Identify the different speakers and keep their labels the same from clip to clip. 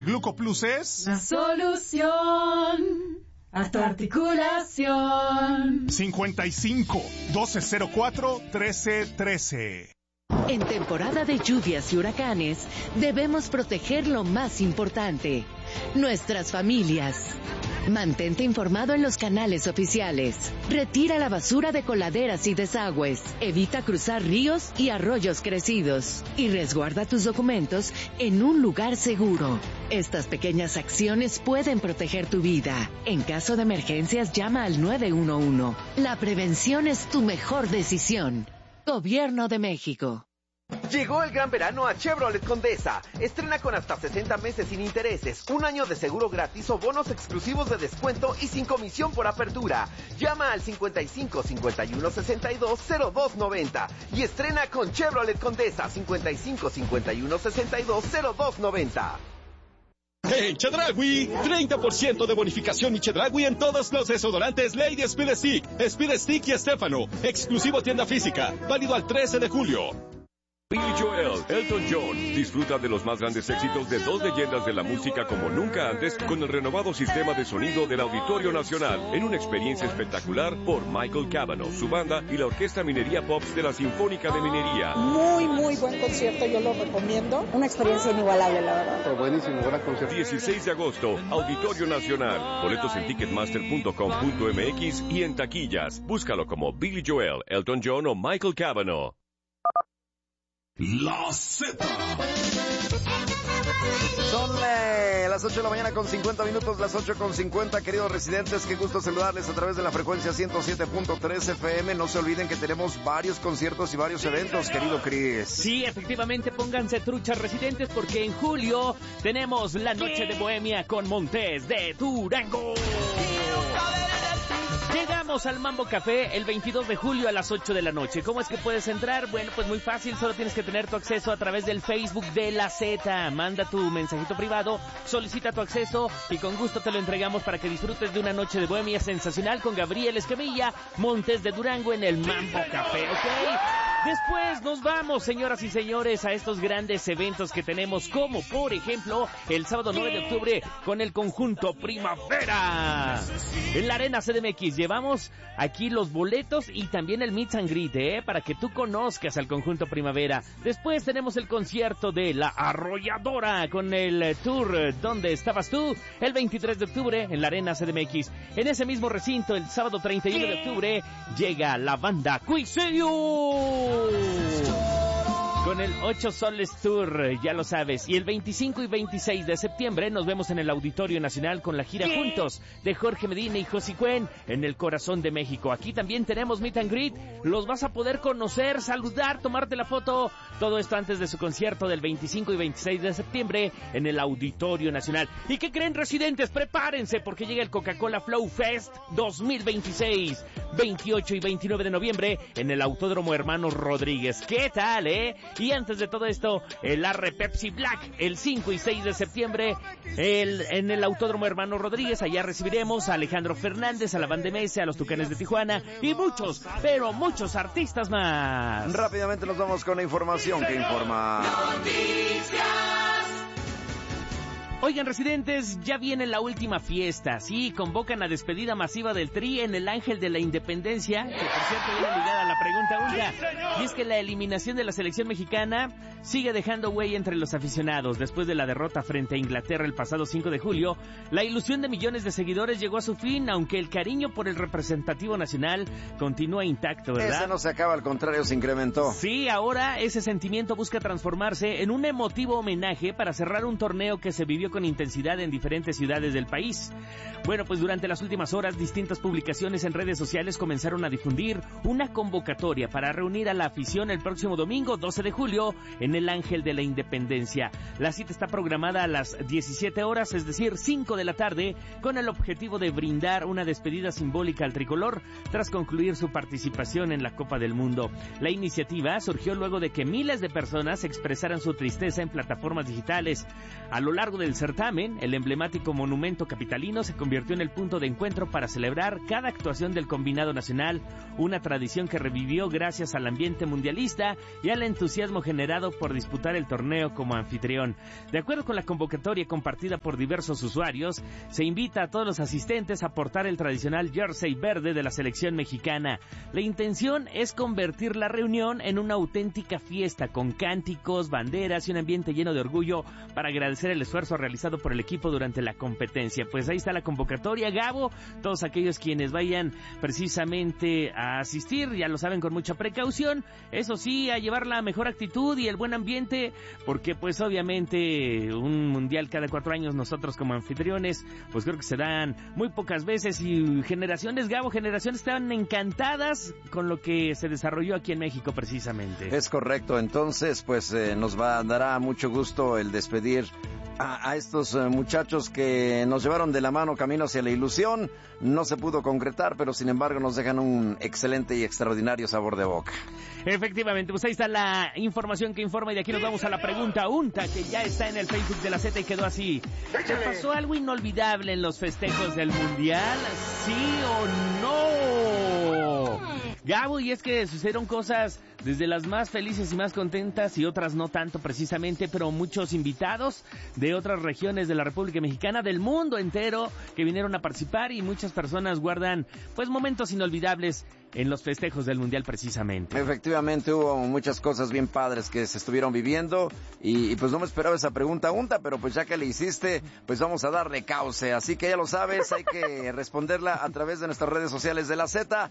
Speaker 1: Glucoplus es
Speaker 2: la solución a tu articulación.
Speaker 1: 55-1204-1313.
Speaker 3: En temporada de lluvias y huracanes, debemos proteger lo más importante, nuestras familias. Mantente informado en los canales oficiales. Retira la basura de coladeras y desagües. Evita cruzar ríos y arroyos crecidos. Y resguarda tus documentos en un lugar seguro. Estas pequeñas acciones pueden proteger tu vida. En caso de emergencias, llama al 911. La prevención es tu mejor decisión. Gobierno de México.
Speaker 4: Llegó el gran verano a Chevrolet Condesa. Estrena con hasta 60 meses sin intereses, un año de seguro gratis o bonos exclusivos de descuento y sin comisión por apertura. Llama al 55 51 62 02 90 y estrena con Chevrolet Condesa 55 51 62 02 90.
Speaker 5: En Chedraui, 30% de bonificación y Chedraui en todos los desodorantes Lady Speed Stick, Speed Stick y Estefano. Exclusivo tienda física, válido al 13 de julio.
Speaker 6: Billy Joel, Elton John, disfruta de los más grandes éxitos de dos leyendas de la música como nunca antes con el renovado sistema de sonido del Auditorio Nacional en una experiencia espectacular por Michael Cavanaugh, su banda y la Orquesta Minería Pops de la Sinfónica de Minería.
Speaker 7: Muy buen concierto, yo lo recomiendo. Una experiencia inigualable, la verdad.
Speaker 6: Buenísimo, gran concierto. 16 de agosto, Auditorio Nacional. Boletos en ticketmaster.com.mx y en taquillas. Búscalo como Billy Joel, Elton John o Michael Cavanaugh.
Speaker 1: La Z.
Speaker 8: Son las 8 de la mañana con 50 minutos, las 8:50, queridos residentes, qué gusto saludarles a través de la frecuencia 107.3 FM. No se olviden que tenemos varios conciertos y varios eventos, querido Chris.
Speaker 9: Sí, efectivamente, pónganse truchas residentes porque en julio tenemos la Noche de Bohemia con Montes de Durango. Llegamos al Mambo Café el 22 de julio a las 8 de la noche. ¿Cómo es que puedes entrar? Bueno, pues muy fácil, solo tienes que tener tu acceso a través del Facebook de La Z. Manda tu mensajito privado, solicita tu acceso y con gusto te lo entregamos para que disfrutes de una noche de bohemia sensacional con Gabriel Escamilla, Montes de Durango en el Mambo Café, ¿ok? Después nos vamos, señoras y señores, a estos grandes eventos que tenemos, como por ejemplo el sábado 9 de octubre con el conjunto Primavera. En la Arena CDMX llevamos aquí los boletos y también el meet and greet, para que tú conozcas al conjunto Primavera. Después tenemos el concierto de La Arrolladora con el tour ¿Dónde estabas tú? El 23 de octubre en la Arena CDMX. En ese mismo recinto, el sábado 31 de octubre, llega la banda Cuisillo con el 8 Soles Tour, ya lo sabes. Y el 25 y 26 de septiembre nos vemos en el Auditorio Nacional con la gira Juntos de Jorge Medina y Josie Cuen en el corazón de México. Aquí también tenemos meet and greet, los vas a poder conocer, saludar, tomarte la foto. Todo esto antes de su concierto del 25 y 26 de septiembre en el Auditorio Nacional. ¿Y qué creen, residentes? Prepárense porque llega el Coca-Cola Flow Fest 2026, 28 y 29 de noviembre en el Autódromo Hermanos Rodríguez. ¿Qué tal, Y antes de todo esto, el Arre Pepsi Black, el 5 y 6 de septiembre, en el Autódromo Hermano Rodríguez. Allá recibiremos a Alejandro Fernández, a la Banda MS, a los Tucanes de Tijuana y muchos, pero muchos artistas más.
Speaker 8: Rápidamente nos vamos con la información que informa.
Speaker 9: Oigan, residentes, ya viene la última fiesta. Sí, convocan a despedida masiva del Tri en el Ángel de la Independencia, que por cierto viene ligada a la pregunta, Olga. Y es que la eliminación de la selección mexicana sigue dejando huella entre los aficionados. Después de la derrota frente a Inglaterra el pasado 5 de julio, la ilusión de millones de seguidores llegó a su fin, aunque el cariño por el representativo nacional continúa intacto, ¿verdad?
Speaker 8: Ese no se acaba, al contrario, se incrementó.
Speaker 9: Sí, ahora ese sentimiento busca transformarse en un emotivo homenaje para cerrar un torneo que se vivió con intensidad en diferentes ciudades del país. Bueno, pues durante las últimas horas, distintas publicaciones en redes sociales comenzaron a difundir una convocatoria para reunir a la afición el próximo domingo, 12 de julio, en el Ángel de la Independencia. La cita está programada a las 17 horas, es decir, 5 de la tarde, con el objetivo de brindar una despedida simbólica al tricolor tras concluir su participación en la Copa del Mundo. La iniciativa surgió luego de que miles de personas expresaran su tristeza en plataformas digitales. A lo largo del certamen, el emblemático monumento capitalino se convirtió en el punto de encuentro para celebrar cada actuación del combinado nacional, una tradición que revivió gracias al ambiente mundialista y al entusiasmo generado por disputar el torneo como anfitrión. De acuerdo con la convocatoria compartida por diversos usuarios, se invita a todos los asistentes a portar el tradicional jersey verde de la selección mexicana. La intención es convertir la reunión en una auténtica fiesta con cánticos, banderas y un ambiente lleno de orgullo para agradecer el esfuerzo realizado por el equipo durante la competencia. Pues ahí está la convocatoria, Gabo. Todos aquellos quienes vayan precisamente a asistir, ya lo saben, con mucha precaución. Eso sí, a llevar la mejor actitud y el buen ambiente, porque pues obviamente un mundial cada 4 años, nosotros como anfitriones, pues creo que se dan muy pocas veces, y generaciones, Gabo, generaciones estaban encantadas con lo que se desarrolló aquí en México precisamente.
Speaker 8: Es correcto, entonces pues dará mucho gusto el despedir a estos muchachos que nos llevaron de la mano camino hacia la ilusión. No se pudo concretar, pero sin embargo nos dejan un excelente y extraordinario sabor de boca.
Speaker 9: Efectivamente, pues ahí está la información que informa, y de aquí nos vamos a la pregunta UNTA, que ya está en el Facebook de la Z y quedó así. ¿Te pasó algo inolvidable en los festejos del Mundial? ¿Sí o no? Gabo, y es que sucedieron cosas desde las más felices y más contentas y otras no tanto precisamente, pero muchos invitados de otras regiones de la República Mexicana, del mundo entero, que vinieron a participar, y muchas personas guardan pues momentos inolvidables en los festejos del Mundial precisamente.
Speaker 8: Efectivamente, hubo muchas cosas bien padres que se estuvieron viviendo, y pues no me esperaba esa pregunta, UNTA, pero pues ya que le hiciste, pues vamos a darle cauce, así que ya lo sabes, hay que responderla a través de nuestras redes sociales de la Z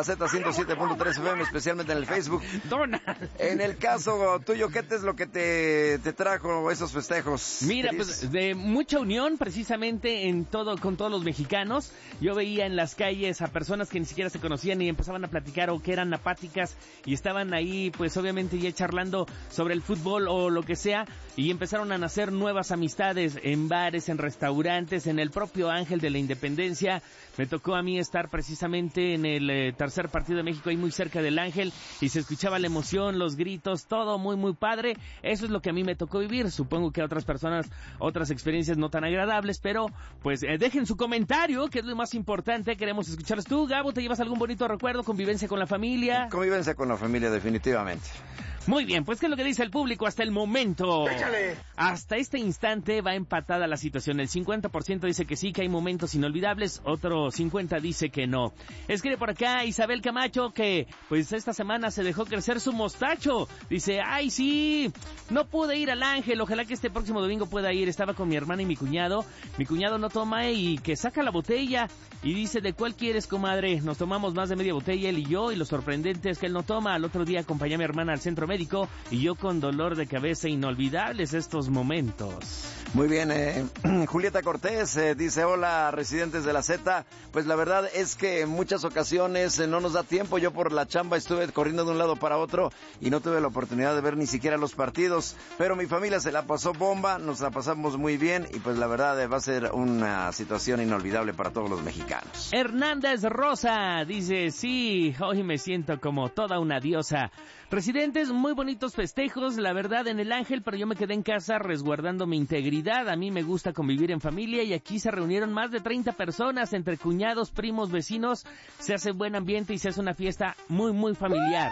Speaker 8: 107.3 FM, especialmente en el Facebook.
Speaker 9: Donald.
Speaker 8: En el caso tuyo, ¿qué es lo que te trajo esos festejos?
Speaker 9: Mira, pues de mucha unión precisamente con todos los mexicanos. Yo veía en las calles a personas que ni siquiera se conocían y empezaban a platicar, o que eran apáticas y estaban ahí pues obviamente ya charlando sobre el fútbol o lo que sea, y empezaron a nacer nuevas amistades en bares, en restaurantes, en el propio Ángel de la Independencia. Me tocó a mí estar precisamente en el tercer partido de México, ahí muy cerca del Ángel, y se escuchaba la emoción, los gritos, todo muy muy padre. Eso es lo que a mí me tocó vivir. Supongo que a otras personas otras experiencias no tan agradables, pero pues dejen su comentario, que es lo más importante. Queremos escucharlos. Tú, Gabo, ¿te llevas algún bonito recuerdo? ¿Convivencia con la familia?
Speaker 8: Convivencia con la familia, definitivamente.
Speaker 9: Muy bien, pues ¿qué es lo que dice el público hasta el momento?
Speaker 8: ¡Échale!
Speaker 9: Hasta este instante va empatada la situación. El 50% dice que sí, que hay momentos inolvidables, otro 50% dice que no. Escribe por acá Isabel Camacho que pues esta semana se dejó crecer su mostacho. Dice, ay sí, no pude ir al Ángel, ojalá que este próximo domingo pueda ir. Estaba con mi hermana y mi cuñado no toma y que saca la botella y dice, ¿de cuál quieres, comadre? Nos tomamos más de media botella él y yo, y lo sorprendente es que él no toma. Al otro día acompañé a mi hermana al centro médico y yo con dolor de cabeza. Inolvidables estos momentos.
Speaker 8: Muy bien, Julieta Cortés dice, hola residentes de la Z, pues la verdad es que en muchas ocasiones no nos da tiempo. Yo por la chamba estuve corriendo de un lado para otro y no tuve la oportunidad de ver ni siquiera los partidos, pero mi familia se la pasó bomba, nos la pasamos muy bien, y pues la verdad va a ser una situación inolvidable para todos los mexicanos.
Speaker 9: Hernández Rosa dice, sí, hoy me siento como toda una diosa. Residentes, muy bonitos festejos, la verdad, en el Ángel, pero yo me quedé en casa resguardando mi integridad. A mí me gusta convivir en familia, y aquí se reunieron más de 30 personas, entre cuñados, primos, vecinos. Se hace buen ambiente y se hace una fiesta muy, muy familiar.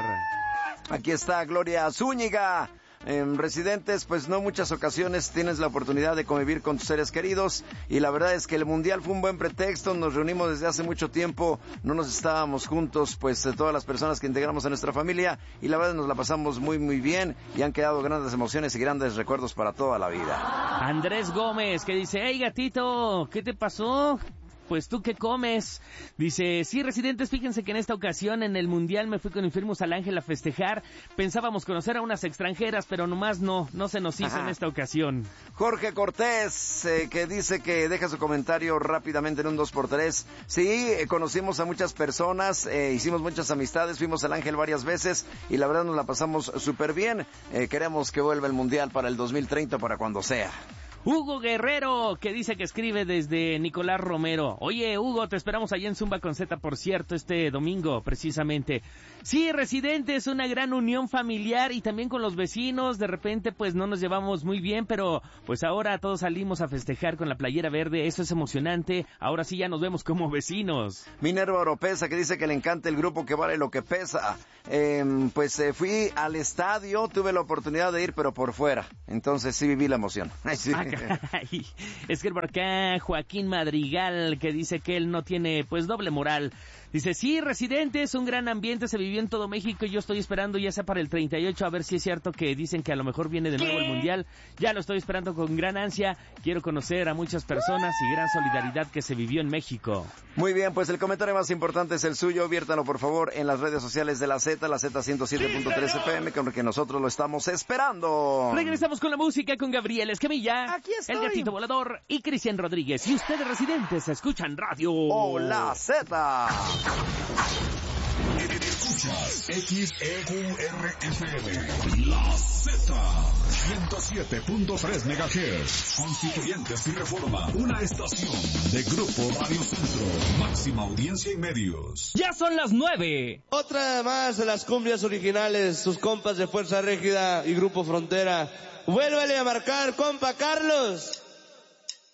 Speaker 8: Aquí está Gloria Zúñiga. Residentes, pues no muchas ocasiones tienes la oportunidad de convivir con tus seres queridos, y la verdad es que el Mundial fue un buen pretexto. Nos reunimos desde hace mucho tiempo, no nos estábamos juntos, pues todas las personas que integramos a nuestra familia, y la verdad nos la pasamos muy muy bien, y han quedado grandes emociones y grandes recuerdos para toda la vida.
Speaker 9: Andrés Gómez, que dice, hey gatito, ¿qué te pasó? Pues tú qué comes. Dice, sí, residentes, fíjense que en esta ocasión en el Mundial me fui con Infirmus al Ángel a festejar. Pensábamos conocer a unas extranjeras, pero nomás no se nos hizo en esta ocasión.
Speaker 8: Jorge Cortés, que dice que deja su comentario rápidamente en un 2x3. Sí, conocimos a muchas personas, hicimos muchas amistades, fuimos al Ángel varias veces y la verdad nos la pasamos súper bien. Queremos que vuelva el Mundial para el 2030, para cuando sea.
Speaker 9: Hugo Guerrero, que dice que escribe desde Nicolás Romero. Oye, Hugo, te esperamos allá en Zumba con Z, por cierto, este domingo, precisamente. Sí, Residente, es una gran unión familiar y también con los vecinos. De repente, pues, no nos llevamos muy bien, pero pues ahora todos salimos a festejar con la playera verde. Eso es emocionante. Ahora sí ya nos vemos como vecinos.
Speaker 8: Minerva Oropesa, que dice que le encanta el grupo que vale lo que pesa. Fui al estadio, tuve la oportunidad de ir, pero por fuera. Entonces sí viví la emoción. Ay, sí.
Speaker 9: Ay, es que por acá Joaquín Madrigal, que dice que él no tiene pues doble moral. Dice, sí, Residente, es un gran ambiente, se vivió en todo México y yo estoy esperando ya sea para el 38, a ver si es cierto que dicen que a lo mejor viene de nuevo el Mundial. Ya lo estoy esperando con gran ansia, quiero conocer a muchas personas y gran solidaridad que se vivió en México.
Speaker 8: Muy bien, pues el comentario más importante es el suyo, viértalo por favor en las redes sociales de la Z 107.3 FM, con que nosotros lo estamos esperando.
Speaker 9: Regresamos con la música con Gabriel Escamilla,
Speaker 8: aquí estoy,
Speaker 9: el Gatito Volador y Cristian Rodríguez. Y ustedes, Residentes, escuchan radio.
Speaker 8: ¡Hola, Z!
Speaker 1: Escuchas XEQRFM, la Z, 107.3 MHz, Constituyentes y Reforma, una estación de Grupo Radio Centro, máxima audiencia y medios.
Speaker 9: Ya son las 9.
Speaker 10: Otra más de las cumbias originales, sus compas de Fuerza Régida y Grupo Frontera. Vuélvele a marcar, compa Carlos.